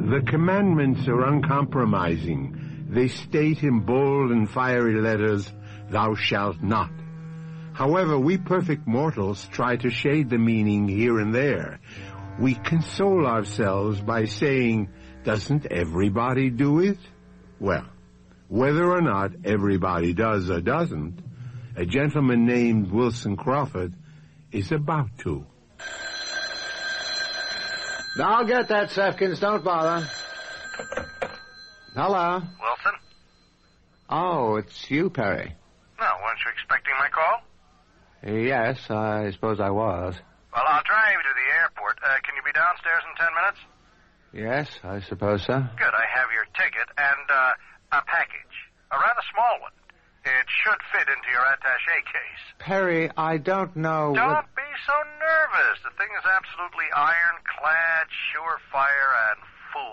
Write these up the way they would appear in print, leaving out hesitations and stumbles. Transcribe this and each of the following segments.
The commandments are uncompromising. They state in bold and fiery letters, "Thou shalt not." However, we perfect mortals try to shade the meaning here and there. We console ourselves by saying, "Doesn't everybody do it?" Well, whether or not everybody does or doesn't, a gentleman named Wilson Crawford is about to. I'll get that, Sefkins. Don't bother. Hello? Wilson? Oh, it's you, Perry. No, weren't you expecting my call? Yes, I suppose I was. Well, I'll drive you to the airport. Can you be downstairs in 10 minutes? Yes, I suppose so. Good, I have your ticket and a package. A rather small one. It should fit into your attaché case. Perry, I don't know Don't be so nervous. The thing is absolutely ironclad, surefire, and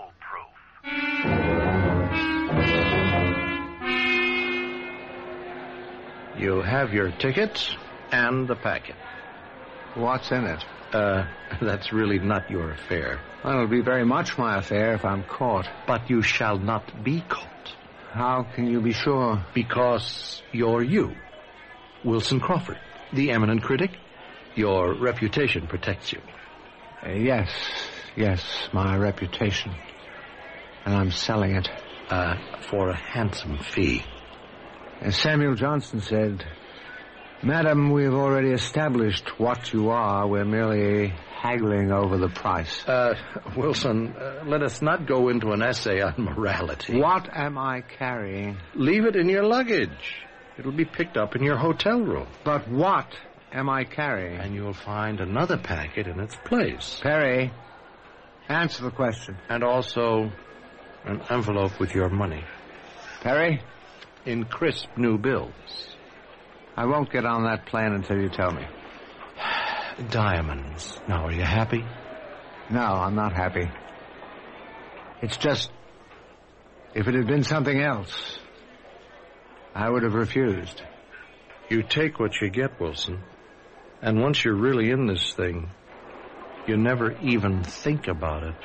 foolproof. You have your ticket and the packet. What's in it. That's really not your affair. Well, it'll be very much my affair if I'm caught. But you shall not be caught. How can you be sure? Because you're you, Wilson Crawford, the eminent critic. Your reputation protects you. Yes, my reputation. And I'm selling it. For a handsome fee. As Samuel Johnson said, "Madam, we've already established what you are. We're merely haggling over the price." Wilson, let us not go into an essay on morality. What am I carrying? Leave it in your luggage. It'll be picked up in your hotel room. But what am I carrying? And you'll find another packet in its place. Perry, answer the question. And also an envelope with your money. Perry? In crisp new bills. I won't get on that plane until you tell me. Diamonds. Now, are you happy? No, I'm not happy. It's just, if it had been something else, I would have refused. You take what you get, Wilson. And once you're really in this thing, you never even think about it.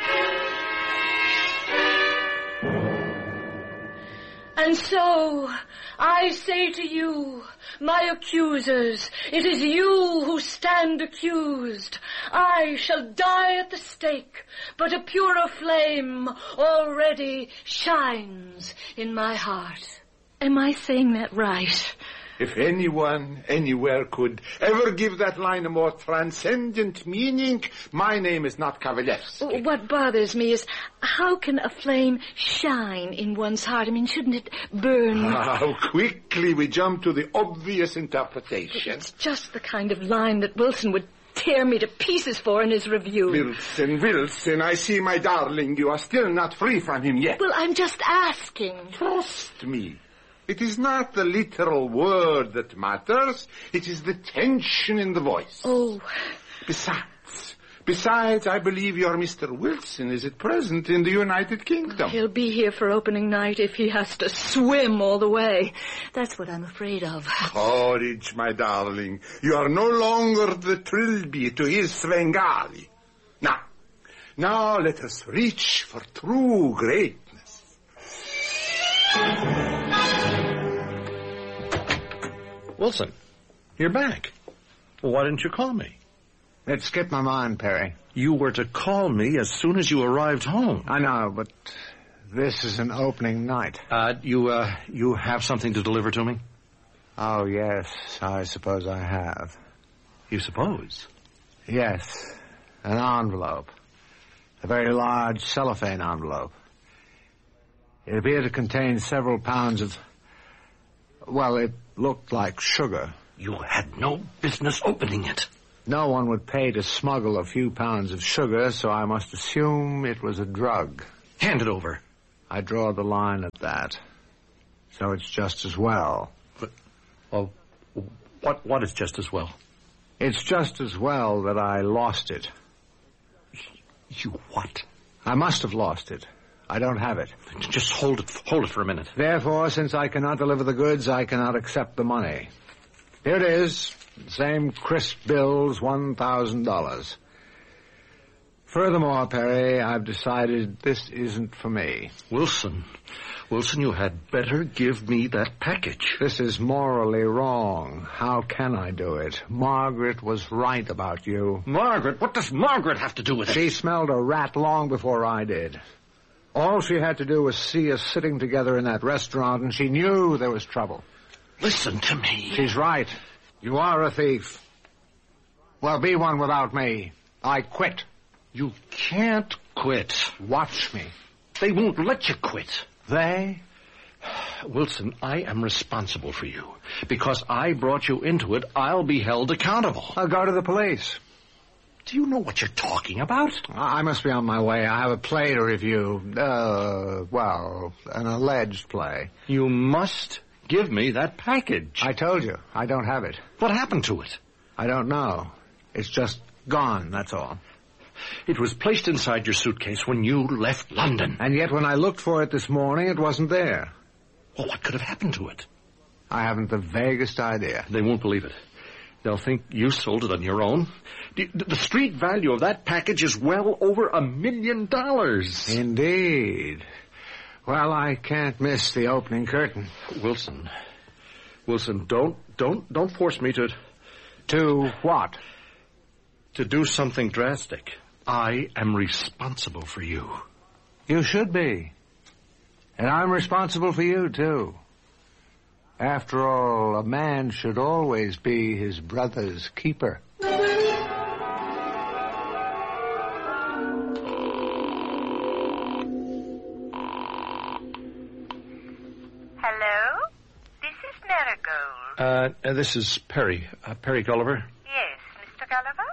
And so, I say to you, my accusers, it is you who stand accused. I shall die at the stake, but a purer flame already shines in my heart. Am I saying that right? If anyone, anywhere could ever give that line a more transcendent meaning, my name is not Kavalevsky. What bothers me is, how can a flame shine in one's heart? I mean, shouldn't it burn? How quickly we jump to the obvious interpretation. It's just the kind of line that Wilson would tear me to pieces for in his review. Wilson, I see, my darling, you are still not free from him yet. Well, I'm just asking. Trust me. It is not the literal word that matters. It is the tension in the voice. Oh. Besides, I believe your Mr. Wilson is at present in the United Kingdom. He'll be here for opening night if he has to swim all the way. That's what I'm afraid of. Courage, my darling. You are no longer the Trilby to his Svengali. Now let us reach for true greatness. Wilson, you're back. Why didn't you call me? It skipped my mind, Perry. You were to call me as soon as you arrived home. I know, but this is an opening night. You have something to deliver to me? Oh, yes, I suppose I have. You suppose? Yes, an envelope. A very large cellophane envelope. It appeared to contain several pounds of... Well, it looked like sugar. You had no business opening it. No one would pay to smuggle a few pounds of sugar, so I must assume it was a drug. Hand it over. I draw the line at that. So it's just as well. But, well, what is just as well? It's just as well that I lost it. You what? I must have lost it. I don't have it. Just hold it for a minute. Therefore, since I cannot deliver the goods, I cannot accept the money. Here it is. Same crisp bills, $1,000. Furthermore, Perry, I've decided this isn't for me. Wilson, you had better give me that package. This is morally wrong. How can I do it? Margaret was right about you. Margaret? What does Margaret have to do with it? She smelled a rat long before I did. All she had to do was see us sitting together in that restaurant, and she knew there was trouble. Listen to me. She's right. You are a thief. Well, be one without me. I quit. You can't quit. Watch me. They won't let you quit. They? Wilson, I am responsible for you. Because I brought you into it, I'll be held accountable. I'll go to the police. Do you know what you're talking about? I must be on my way. I have a play to review. An alleged play. You must give me that package. I told you, I don't have it. What happened to it? I don't know. It's just gone, that's all. It was placed inside your suitcase when you left London. And yet when I looked for it this morning, it wasn't there. Well, what could have happened to it? I haven't the vaguest idea. They won't believe it. They'll think you sold it on your own. The street value of that package is well over $1 million. Indeed. Well, I can't miss the opening curtain. Wilson, don't force me to... To what? To do something drastic. I am responsible for you. You should be. And I'm responsible for you, too. After all, a man should always be his brother's keeper. Hello? This is Marigold. This is Perry. Perry Gulliver. Yes, Mr. Gulliver?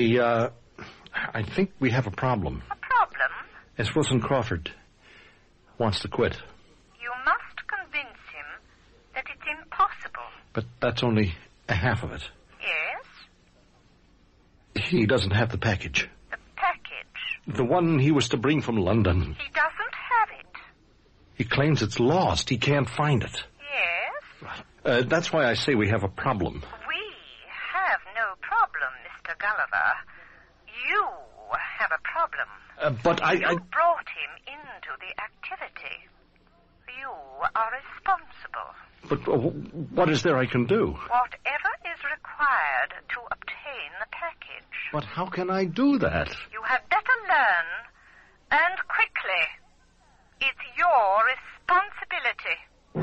I think we have a problem. A problem? Yes, Wilson Crawford wants to quit. You must convince him that it's impossible. But that's only a half of it. Yes? He doesn't have the package. The package? The one he was to bring from London. He doesn't have it. He claims it's lost. He can't find it. Yes? That's why I say we have a problem. We have no problem, Mr. Gulliver. You have a problem. But You brought him into the activity. You are responsible. But what is there I can do? Whatever is required to obtain the package. But how can I do that? You had better learn, and quickly. It's your responsibility.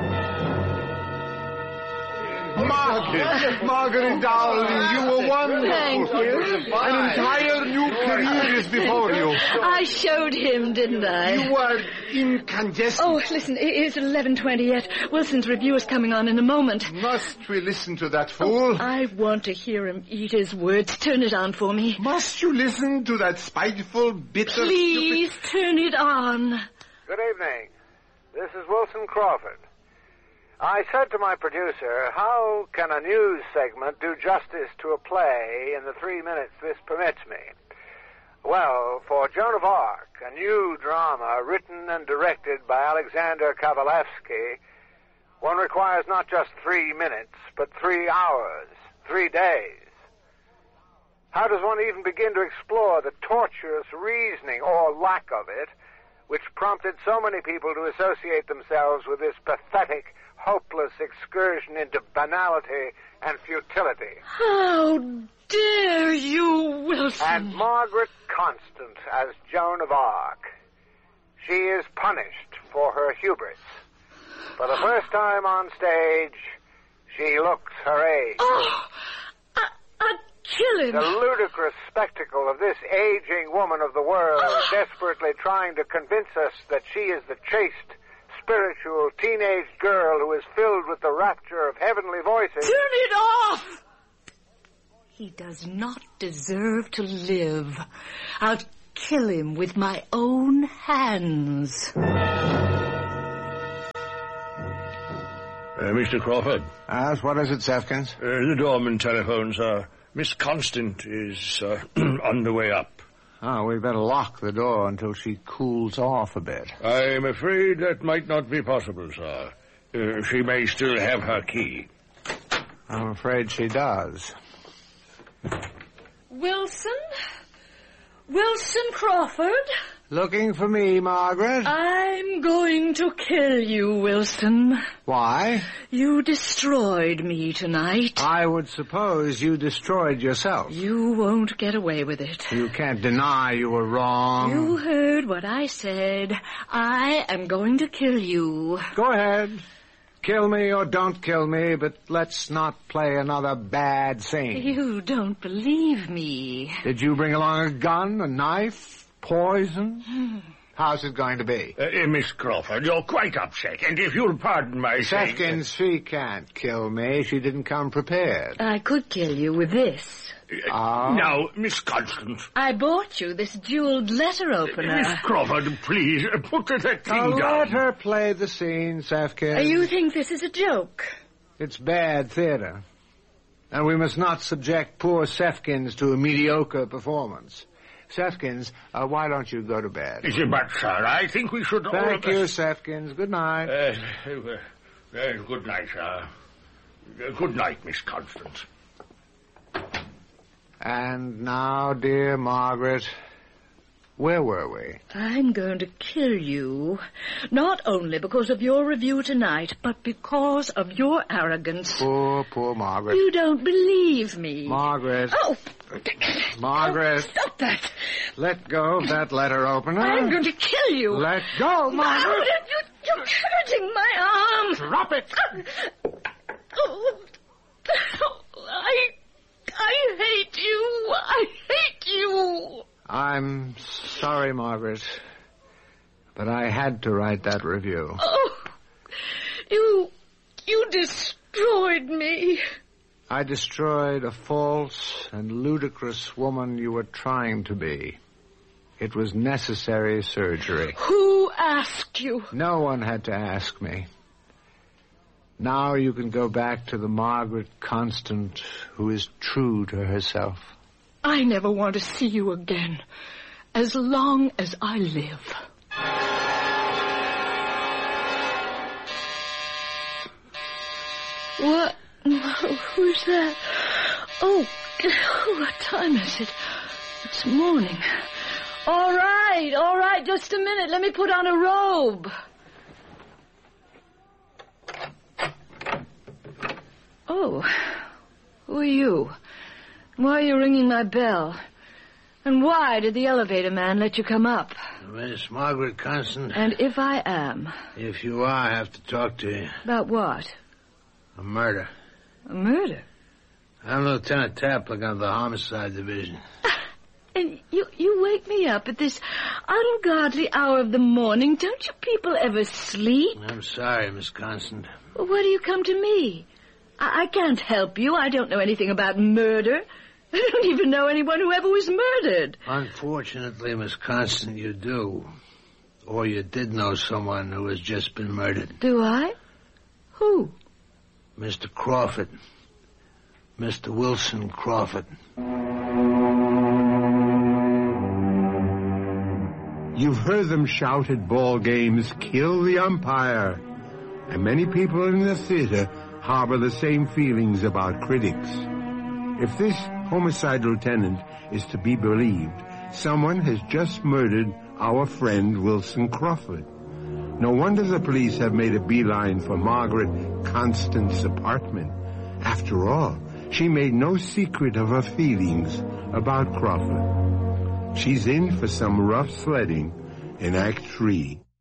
Margaret, darling, you were wonderful. Thank you. An entire new career is before you. I showed him, didn't I? You were incandescent. Oh, listen, it's 11:20 yet. Wilson's review is coming on in a moment. Must we listen to that fool? I want to hear him eat his words. Turn it on for me. Must you listen to that spiteful, bitter... Please, turn it on. Good evening. This is Wilson Crawford. I said to my producer, how can a news segment do justice to a play in the 3 minutes this permits me? Well, for Joan of Arc, a new drama written and directed by Alexander Kavalavsky, one requires not just 3 minutes, but 3 hours, 3 days. How does one even begin to explore the tortuous reasoning, or lack of it, which prompted so many people to associate themselves with this pathetic, hopeless excursion into banality and futility? How dare you, Wilson? And Margaret Constant as Joan of Arc. She is punished for her hubris. For the first time on stage, she looks her age. Oh, I'd kill him. The ludicrous spectacle of this aging woman of the world desperately trying to convince us that she is the chaste, spiritual teenage girl who is filled with the rapture of heavenly voices. Turn it off! He does not deserve to live. I'll kill him with my own hands. Mr. Crawford. Yes, what is it, Sefkins? The doorman telephones. Miss Constant is on the way up. Oh, we better lock the door until she cools off a bit. I'm afraid that might not be possible, sir. She may still have her key. I'm afraid she does. Wilson? Wilson Crawford? Looking for me, Margaret? I'm going to kill you, Wilson. Why? You destroyed me tonight. I would suppose you destroyed yourself. You won't get away with it. You can't deny you were wrong. You heard what I said. I am going to kill you. Go ahead. Kill me or don't kill me, but let's not play another bad scene. You don't believe me. Did you bring along a gun, a knife, poison? How's it going to be? Miss Crawford, you're quite upset, and if you'll pardon my saying... Sefkins, she can't kill me. She didn't come prepared. I could kill you with this. Now, Miss Constance... I bought you this jeweled letter opener. Miss Crawford, please, put that thing down. Let her play the scene, Sefkins. You think this is a joke? It's bad theater. And we must not subject poor Sefkins to a mediocre performance. Sefkins, why don't you go to bed? But, sir, I think we should... Thank you, Sefkins. Good night. Good night, sir. Good night, Miss Constance. And now, dear Margaret, where were we? I'm going to kill you, not only because of your review tonight, but because of your arrogance. Poor Margaret. You don't believe me. Margaret. Oh! Margaret. Oh, stop that. Let go of that letter opener. I'm going to kill you. Let go, Margaret. You're hurting my arm. Drop it. Oh, I hate you. I hate you. I'm sorry, Margaret, but I had to write that review. Oh, you destroyed me. I destroyed a false and ludicrous woman you were trying to be. It was necessary surgery. Who asked you? No one had to ask me. Now you can go back to the Margaret Constant who is true to herself. I never want to see you again, as long as I live. What? Who's that? Oh, what time is it? It's morning. All right, just a minute. Let me put on a robe. Oh, who are you? Why are you ringing my bell? And why did the elevator man let you come up? Miss Margaret Constant. And if I am? If you are, I have to talk to you. About what? A murder. A murder? I'm Lieutenant Taplick of the Homicide Division. And you wake me up at this ungodly hour of the morning. Don't you people ever sleep? I'm sorry, Miss Constant. Well, why do you come to me? I can't help you. I don't know anything about murder. I don't even know anyone who ever was murdered. Unfortunately, Miss Constant, you do. Or you did know someone who has just been murdered. Do I? Who? Mr. Crawford. Mr. Wilson Crawford. You've heard them shout at ball games, "Kill the umpire." And many people in the theater harbor the same feelings about critics. If this homicide lieutenant is to be believed, someone has just murdered our friend Wilson Crawford. No wonder the police have made a beeline for Margaret Constant's apartment. After all, she made no secret of her feelings about Crawford. She's in for some rough sledding in Act 3.